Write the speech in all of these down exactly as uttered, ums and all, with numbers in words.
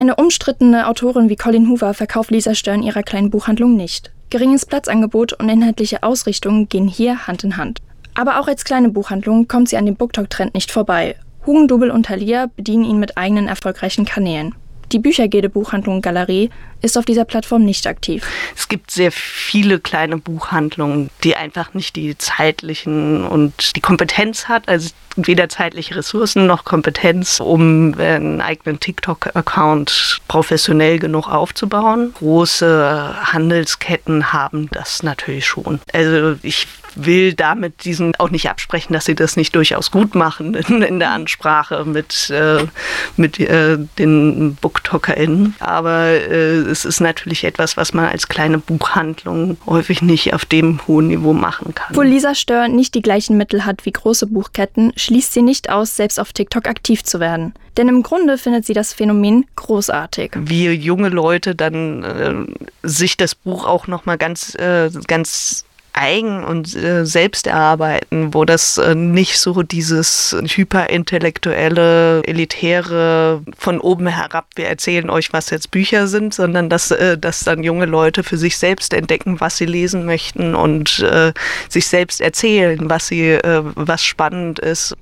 Eine umstrittene Autorin wie Colleen Hoover verkauft Lisa Stör in ihrer kleinen Buchhandlung nicht. Geringes Platzangebot und inhaltliche Ausrichtung gehen hier Hand in Hand. Aber auch als kleine Buchhandlung kommt sie an dem BookTok-Trend nicht vorbei. Hugendubel und Thalia bedienen ihn mit eigenen erfolgreichen Kanälen. Die Büchergilde-Buchhandlung Galerie ist auf dieser Plattform nicht aktiv. Es gibt sehr viele kleine Buchhandlungen, die einfach nicht die zeitlichen und die Kompetenz hat, also weder zeitliche Ressourcen noch Kompetenz, um einen eigenen TikTok-Account professionell genug aufzubauen. Große Handelsketten haben das natürlich schon. Also ich will damit diesen auch nicht absprechen, dass sie das nicht durchaus gut machen in, in der Ansprache mit, äh, mit äh, den BookTokerInnen. Aber äh, es ist natürlich etwas, was man als kleine Buchhandlung häufig nicht auf dem hohen Niveau machen kann. Obwohl Lisa Stör nicht die gleichen Mittel hat wie große Buchketten, schließt sie nicht aus, selbst auf TikTok aktiv zu werden. Denn im Grunde findet sie das Phänomen großartig. Wie junge Leute dann äh, sich das Buch auch nochmal ganz, äh, ganz eigen und äh, selbst erarbeiten, wo das äh, nicht so dieses hyperintellektuelle, elitäre von oben herab, wir erzählen euch, was jetzt Bücher sind, sondern dass, äh, dass dann junge Leute für sich selbst entdecken, was sie lesen möchten und äh, sich selbst erzählen, was sie, äh, was spannend ist.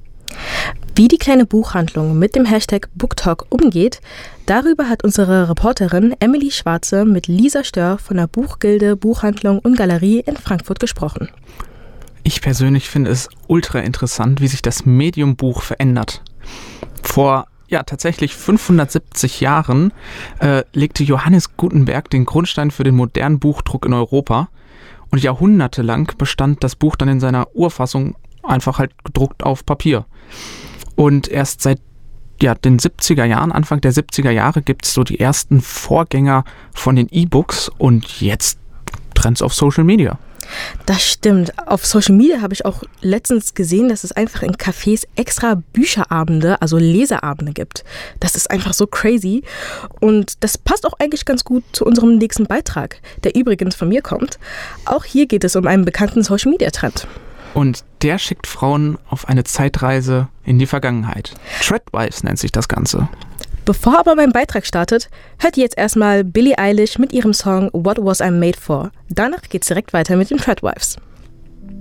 Wie die kleine Buchhandlung mit dem Hashtag BookTok umgeht, darüber hat unsere Reporterin Emily Schwarze mit Lisa Stör von der Buchgilde, Buchhandlung und Galerie in Frankfurt gesprochen. Ich persönlich finde es ultra interessant, wie sich das Medium Buch verändert. Vor ja tatsächlich fünfhundertsiebzig Jahren äh, legte Johannes Gutenberg den Grundstein für den modernen Buchdruck in Europa und jahrhundertelang bestand das Buch dann in seiner Urfassung einfach halt gedruckt auf Papier. Und erst seit ja, den siebziger Jahren, Anfang der siebziger Jahre, gibt es so die ersten Vorgänger von den E-Books und jetzt Trends auf Social Media. Das stimmt. Auf Social Media habe ich auch letztens gesehen, dass es einfach in Cafés extra Bücherabende, also Leseabende gibt. Das ist einfach so crazy. Und das passt auch eigentlich ganz gut zu unserem nächsten Beitrag, der übrigens von mir kommt. Auch hier geht es um einen bekannten Social Media Trend. Und der schickt Frauen auf eine Zeitreise in die Vergangenheit. Threadwives nennt sich das Ganze. Bevor aber mein Beitrag startet, hört ihr jetzt erstmal Billie Eilish mit ihrem Song What Was I Made For. Danach geht's direkt weiter mit den Threadwives.